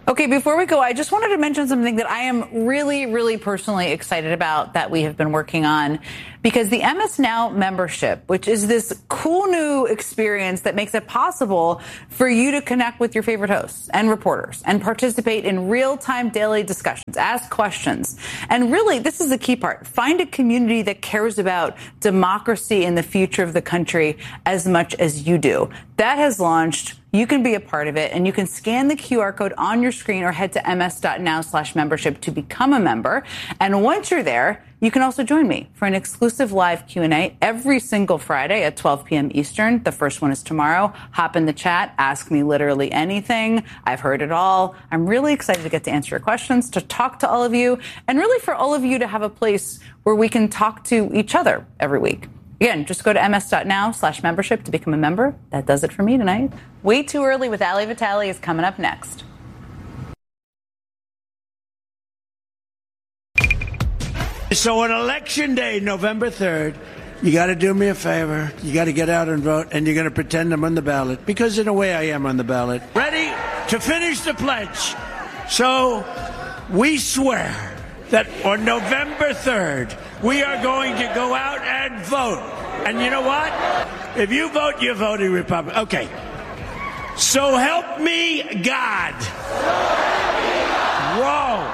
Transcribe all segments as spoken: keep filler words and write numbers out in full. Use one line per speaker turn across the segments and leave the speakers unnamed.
Okay, before we go, I just wanted to mention something that I am really, really personally excited about that we have been working on, because the M S Now membership, which is this cool new experience that makes it possible for you to connect with your favorite hosts and reporters and participate in real-time daily discussions, ask questions. And really, this is the key part. Find a community that cares about democracy and the future of the country as much as you do. That has launched. You can be a part of it, and you can scan the Q R code on your screen or head to ms.now slash membership to become a member. And once you're there, you can also join me for an exclusive live Q and A every single Friday at twelve p.m. Eastern. The first one is tomorrow. Hop in the chat. Ask me literally anything. I've heard it all. I'm really excited to get to answer your questions, to talk to all of you, and really for all of you to have a place where we can talk to each other every week. Again, just go to ms.now slash membership to become a member. That does it for me tonight. Way Too Early with Ali Vitale is coming up next.
So on election day, November third, you got to do me a favor. You got to get out and vote, and you're going to pretend I'm on the ballot, because in a way I am on the ballot. Ready to finish the pledge. So we swear that on November third, we are going to go out and vote. And you know what? If you vote, you're voting Republican. Okay. So help me God. Whoa.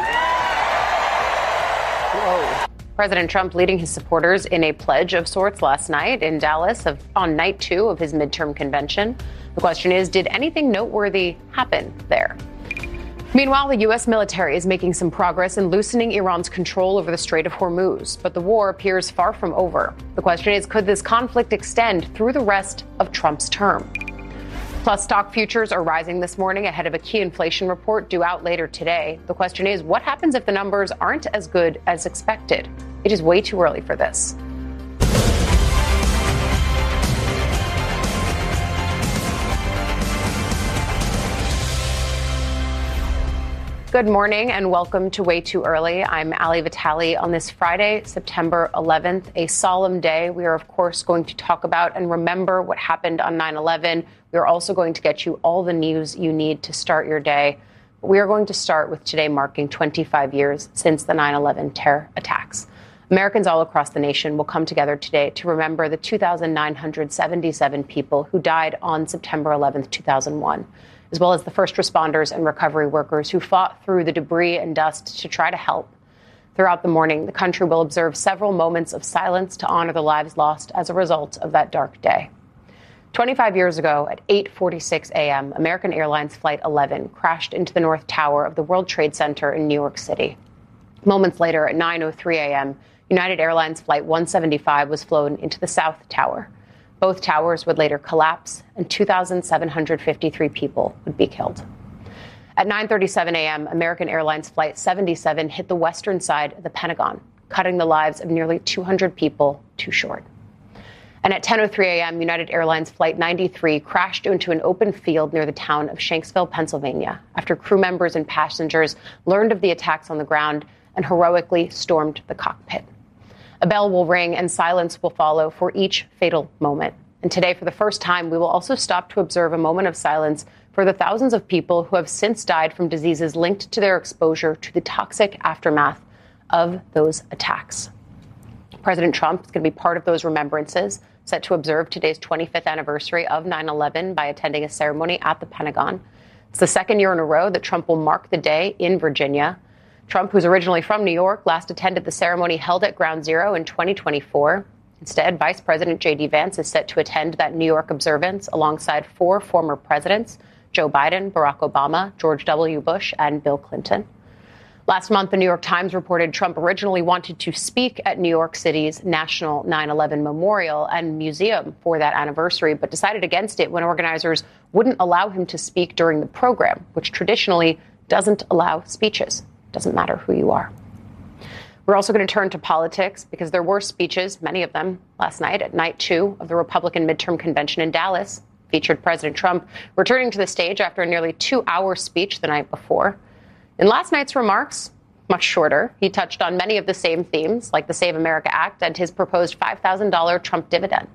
Whoa. President Trump leading his supporters in a pledge of sorts last night in Dallas of, on night two of his midterm convention. The question is, did anything noteworthy happen there? Meanwhile, the U S military is making some progress in loosening Iran's control over the Strait of Hormuz, but the war appears far from over. The question is, could this conflict extend through the rest of Trump's term? Plus, stock futures are rising this morning ahead of a key inflation report due out later today. The question is, what happens if the numbers aren't as good as expected? It is way too early for this. Good morning and welcome to Way Too Early. I'm Ali Vitale on this Friday, September eleventh, a solemn day. We are, of course, going to talk about and remember what happened on nine eleven. We are also going to get you all the news you need to start your day. We are going to start with today marking twenty-five years since the nine eleven terror attacks. Americans all across the nation will come together today to remember the two thousand nine hundred seventy-seven people who died on September eleventh, two thousand one. As well as the first responders and recovery workers who fought through the debris and dust to try to help. Throughout the morning, the country will observe several moments of silence to honor the lives lost as a result of that dark day. twenty-five years ago at eight forty-six a.m., American Airlines Flight eleven crashed into the North Tower of the World Trade Center in New York City. Moments later at nine oh three a.m., United Airlines Flight one seventy-five was flown into the South Tower. Both towers would later collapse, and two thousand seven hundred fifty-three people would be killed. At nine thirty-seven a.m., American Airlines Flight seventy-seven hit the western side of the Pentagon, cutting the lives of nearly two hundred people too short. And at ten oh three a.m., United Airlines Flight ninety-three crashed into an open field near the town of Shanksville, Pennsylvania, after crew members and passengers learned of the attacks on the ground and heroically stormed the cockpit. A bell will ring and silence will follow for each fatal moment. And today, for the first time, we will also stop to observe a moment of silence for the thousands of people who have since died from diseases linked to their exposure to the toxic aftermath of those attacks. President Trump is going to be part of those remembrances, set to observe today's twenty-fifth anniversary of nine eleven by attending a ceremony at the Pentagon. It's the second year in a row that Trump will mark the day in Virginia. Trump, who's originally from New York, last attended the ceremony held at Ground Zero in twenty twenty-four. Instead, Vice President J D. Vance is set to attend that New York observance alongside four former presidents, Joe Biden, Barack Obama, George W. Bush, and Bill Clinton. Last month, the New York Times reported Trump originally wanted to speak at New York City's National nine eleven Memorial and Museum for that anniversary, but decided against it when organizers wouldn't allow him to speak during the program, which traditionally doesn't allow speeches. Doesn't matter who you are. We're also going to turn to politics because there were speeches, many of them, last night at night two of the Republican midterm convention in Dallas. Featured President Trump returning to the stage after a nearly two-hour speech the night before. In last night's remarks, much shorter, he touched on many of the same themes, like the Save America Act and his proposed five thousand dollars Trump dividend.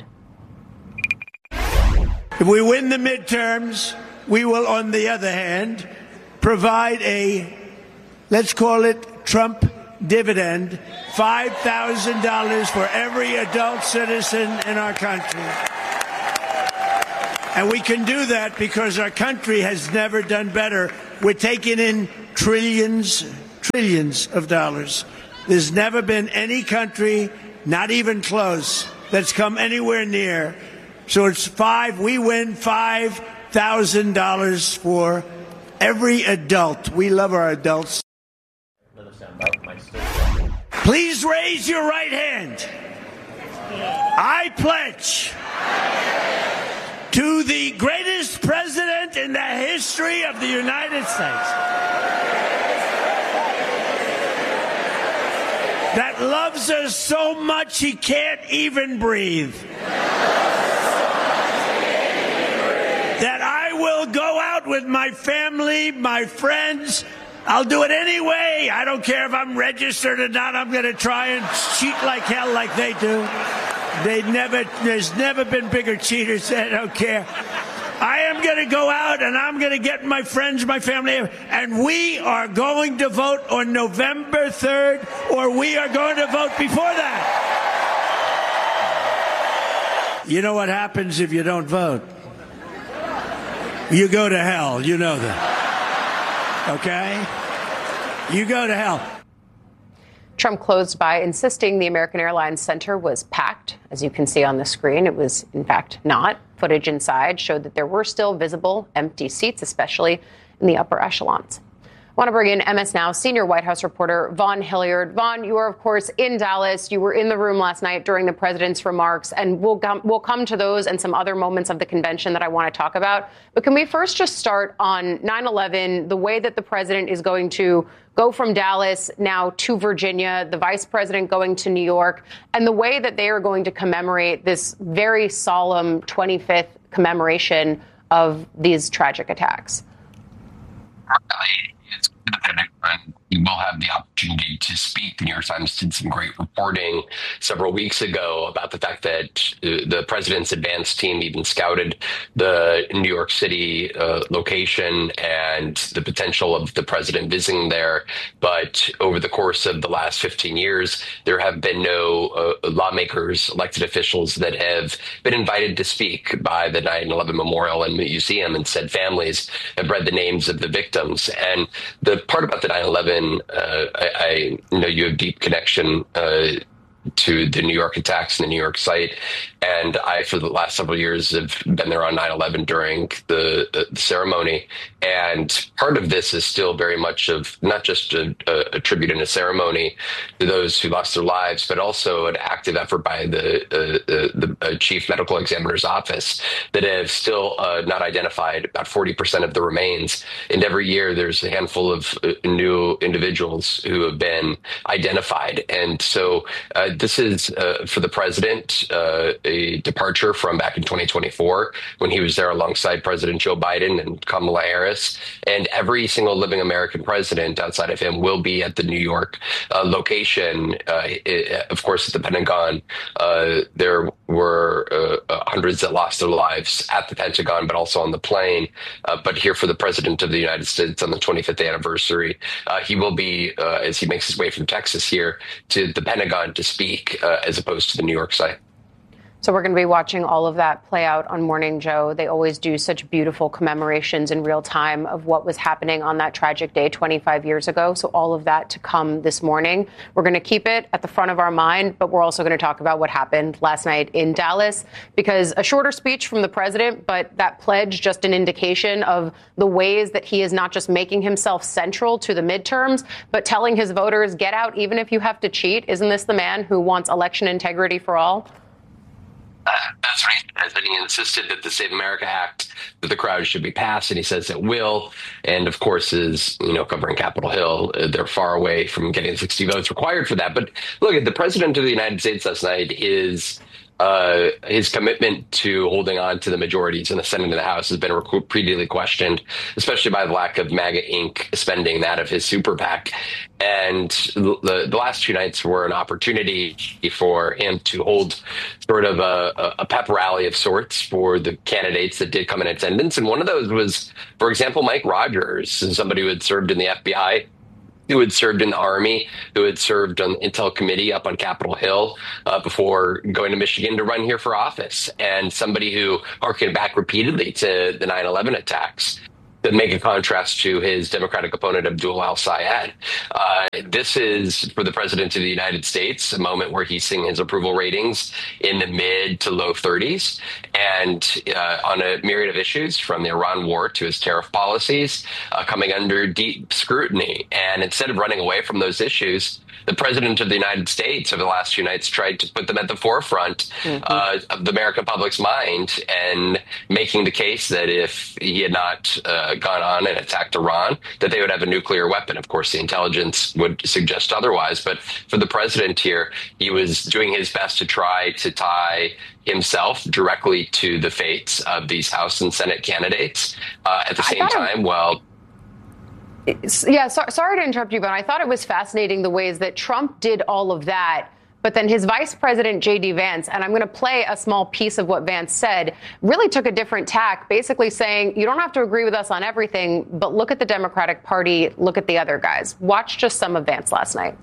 If we win the midterms, we will, on the other hand, provide a, let's call it Trump dividend, five thousand dollars for every adult citizen in our country. And we can do that because our country has never done better. We're taking in trillions, trillions of dollars. There's never been any country, not even close, that's come anywhere near. So it's five, we win five thousand dollars for every adult. We love our adults. Please raise your right hand. I pledge to the greatest president in the history of the United States that loves us so much he can't even breathe. That I will go out with my family, my friends. I'll do it anyway. I don't care if I'm registered or not. I'm going to try and cheat like hell like they do. They never, there's never been bigger cheaters. I don't care. I am going to go out and I'm going to get my friends, my family, and we are going to vote on November third, or we are going to vote before that. You know what happens if you don't vote? You go to hell. You know that. Okay? You go to hell.
Trump closed by insisting the American Airlines Center was packed. As you can see on the screen, it was, in fact, not. Footage inside showed that there were still visible empty seats, especially in the upper echelons. I want to bring in M S Now senior White House reporter Vaughn Hilliard. Vaughn, you are, of course, in Dallas. You were in the room last night during the president's remarks, and we'll come, we'll come to those and some other moments of the convention that I want to talk about. But can we first just start on nine eleven, the way that the president is going to go from Dallas now to Virginia, the vice president going to New York, and the way that they are going to commemorate this very solemn twenty-fifth commemoration of these tragic attacks?
It's independent, and we will have the opportunity to speak. The New York Times did some great reporting several weeks ago about the fact that uh, the president's advance team even scouted the New York City uh, location and the potential of the president visiting there. But over the course of the last fifteen years, there have been no uh, lawmakers, elected officials that have been invited to speak by the nine eleven Memorial and Museum, and said families have read the names of the victims. And the part about the nine eleven, uh, I, I know you have deep connection uh, to the New York attacks and the New York site. And I, for the last several years, have been there on nine eleven during the, the ceremony. And part of this is still very much of not just a, a, a tribute and a ceremony to those who lost their lives, but also an active effort by the, uh, the, the uh, chief medical examiner's office that have still uh, not identified about forty percent of the remains. And every year there's a handful of uh, new individuals who have been identified. And so uh, this is, uh, for the president, uh, a departure from back in twenty twenty-four when he was there alongside President Joe Biden and Kamala Harris. And every single living American president outside of him will be at the New York uh, location. Uh, it, of course, at the Pentagon, uh, there were uh, uh, hundreds that lost their lives at the Pentagon, but also on the plane. Uh, but here for the president of the United States on the twenty-fifth anniversary, uh, he will be, uh, as he makes his way from Texas here to the Pentagon to speak, uh, as opposed to the New York site.
So we're going to be watching all of that play out on Morning Joe. They always do such beautiful commemorations in real time of what was happening on that tragic day twenty-five years ago. So all of that to come this morning. We're going to keep it at the front of our mind, but we're also going to talk about what happened last night in Dallas, because a shorter speech from the president, but that pledge just an indication of the ways that he is not just making himself central to the midterms, but telling his voters, get out even if you have to cheat. Isn't this the man who wants election integrity for all?
Uh, that's what he says. And he insisted that the Save America Act, that the crowd should be passed, and he says it will. And of course, is, you know, covering Capitol Hill. Uh, they're far away from getting sixty votes required for that. But look, the president of the United States last night is uh, his commitment to holding on to the majorities in the Senate and the House has been repeatedly questioned, especially by the lack of MAGA Incorporated spending that of his super PAC. And the, the last two nights were an opportunity for him to hold sort of a, a pep rally of sorts for the candidates that did come in attendance. And one of those was, for example, Mike Rogers, somebody who had served in the F B I, who had served in the Army, who had served on the Intel Committee up on Capitol Hill uh, before going to Michigan to run here for office, and somebody who harkened back repeatedly to the nine eleven attacks that make a contrast to his Democratic opponent, Abdul al-Sayed. Uh, this is, for the President of the United States, a moment where he's seeing his approval ratings in the mid to low thirties. And uh, on a myriad of issues, from the Iran war to his tariff policies, uh, coming under deep scrutiny. And instead of running away from those issues, the President of the United States over the last few nights tried to put them at the forefront mm-hmm. uh, of the American public's mind, and making the case that if he had not uh, gone on and attacked Iran, that they would have a nuclear weapon. Of course, the intelligence would suggest otherwise. But for the president here, he was doing his best to try to tie himself directly to the fates of these House and Senate candidates. Uh, at the same time, well,
Yeah, so, sorry to interrupt you, but I thought it was fascinating the ways that Trump did all of that. But then his vice president, J D. Vance, and I'm going to play a small piece of what Vance said, really took a different tack, basically saying, you don't have to agree with us on everything, but look at the Democratic Party, look at the other guys. Watch just some of Vance last night.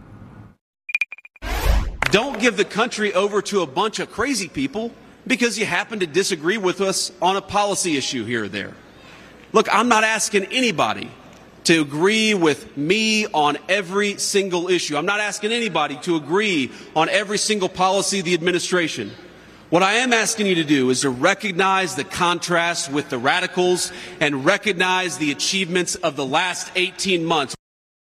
Don't give the country over to a bunch of crazy people because you happen to disagree with us on a policy issue here or there. Look, I'm not asking anybody to agree with me on every single issue. I'm not asking anybody to agree on every single policy of the administration. What I am asking you to do is to recognize the contrast with the radicals and recognize the achievements of the last eighteen months.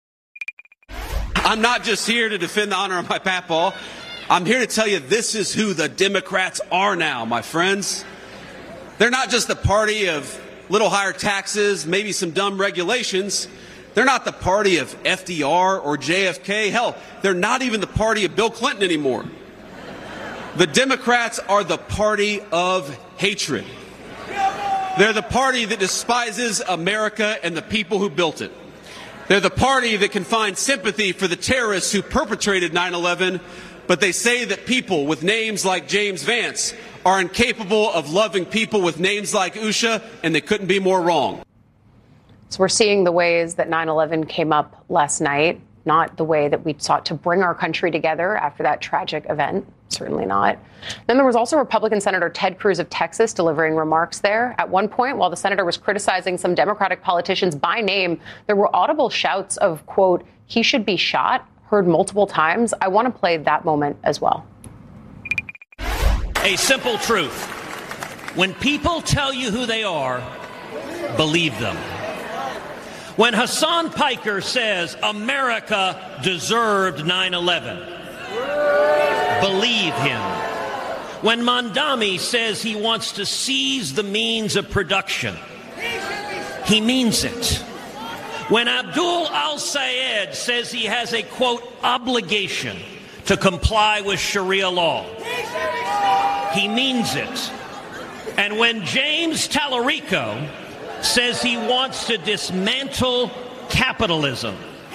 I'm not just here to defend the honor of my papaw. I'm here to tell you this is who the Democrats are now, my friends. They're not just the party of little higher taxes, maybe some dumb regulations. They're not the party of F D R or J F K. Hell, they're not even the party of Bill Clinton anymore. The Democrats are the party of hatred. They're the party that despises America and the people who built it. They're the party that can find sympathy for the terrorists who perpetrated nine eleven, but they say that people with names like James Vance are incapable of loving people with names like Usha, and they couldn't be more wrong.
So we're seeing the ways that nine eleven came up last night, not the way that we sought to bring our country together after that tragic event. Certainly not. Then there was also Republican Senator Ted Cruz of Texas delivering remarks there. At one point, while the senator was criticizing some Democratic politicians by name, there were audible shouts of, quote, he should be shot, heard multiple times. I want to play that moment as well.
A simple truth. When people tell you who they are, believe them. When Hassan Piker says America deserved nine eleven, believe him. When Mondami says he wants to seize the means of production, he means it. When Abdul al-Sayed says he has a, quote, obligation to comply with Sharia law, he means it. And when James Tallarico says he wants to dismantle capitalism,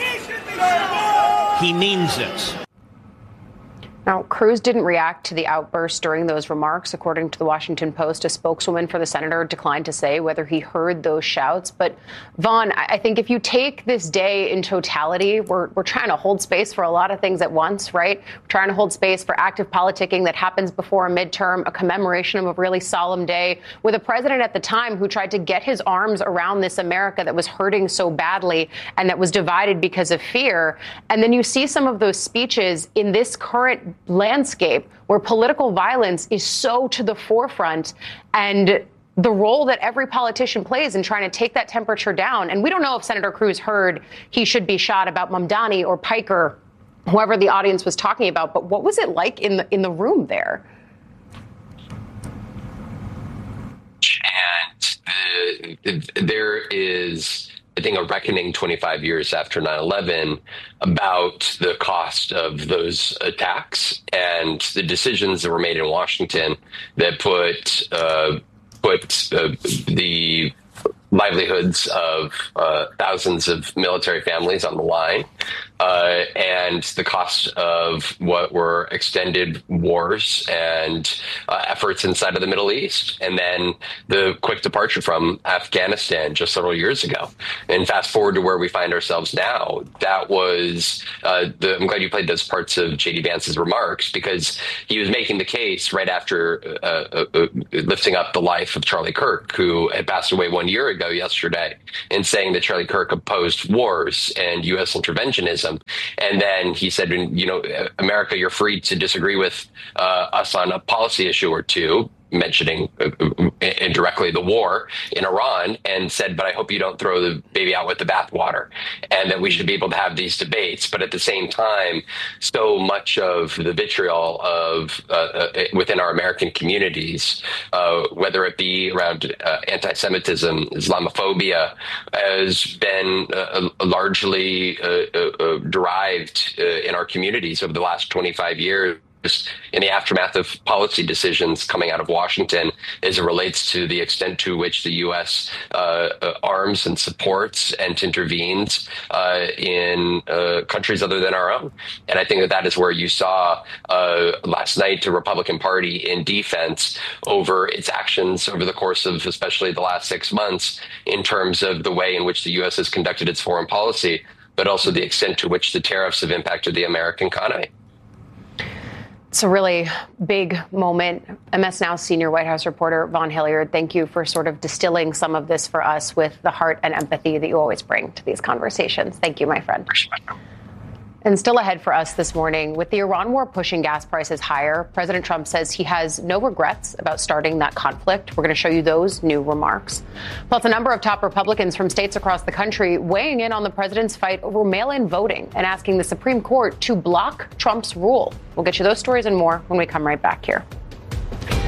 he means it.
Now, Cruz didn't react to the outburst during those remarks. According to the Washington Post, a spokeswoman for the senator declined to say whether he heard those shouts. But, Vaughn, I think if you take this day in totality, we're, we're trying to hold space for a lot of things at once, right? We're trying to hold space for active politicking that happens before a midterm, a commemoration of a really solemn day, with a president at the time who tried to get his arms around this America that was hurting so badly and that was divided because of fear. And then you see some of those speeches in this current landscape where political violence is so to the forefront, and the role that every politician plays in trying to take that temperature down. And we don't know if Senator Cruz heard he should be shot about Mamdani or Piker, whoever the audience was talking about, but what was it like in the in the room there?
And the, there is I think, a reckoning twenty-five years after nine eleven about the cost of those attacks and the decisions that were made in Washington that put uh, put uh, the livelihoods of uh, thousands of military families on the line, uh, and the cost of what were extended wars and uh, efforts inside of the Middle East, and then the quick departure from Afghanistan just several years ago. And fast forward to where we find ourselves now, that was, uh, the, I'm glad you played those parts of J D Vance's remarks, because he was making the case right after uh, uh, uh, lifting up the life of Charlie Kirk, who had passed away one year ago yesterday, and saying that Charlie Kirk opposed wars and U S interventionism. And then he said, you know, America, you're free to disagree with uh, us on a policy issue or two, mentioning uh, indirectly the war in Iran, and said, but I hope you don't throw the baby out with the bathwater, and that we should be able to have these debates. But at the same time, so much of the vitriol of uh, uh, within our American communities, uh, whether it be around uh, anti-Semitism, Islamophobia, has been uh, largely uh, uh, derived uh, in our communities over the last twenty-five years. In the aftermath of policy decisions coming out of Washington, as it relates to the extent to which the U S uh, uh, arms and supports and intervenes uh, in uh, countries other than our own. And I think that that is where you saw uh, last night the Republican Party in defense over its actions over the course of especially the last six months in terms of the way in which the U S has conducted its foreign policy, but also the extent to which the tariffs have impacted the American economy.
It's a really big moment. M S Now senior White House reporter Vaughn Hilliard, thank you for sort of distilling some of this for us with the heart and empathy that you always bring to these conversations. Thank you, my friend. And still ahead for us this morning, with the Iran war pushing gas prices higher, President Trump says he has no regrets about starting that conflict. We're going to show you those new remarks. Plus, a number of top Republicans from states across the country weighing in on the president's fight over mail-in voting and asking the Supreme Court to block Trump's rule. We'll get you those stories and more when we come right back here.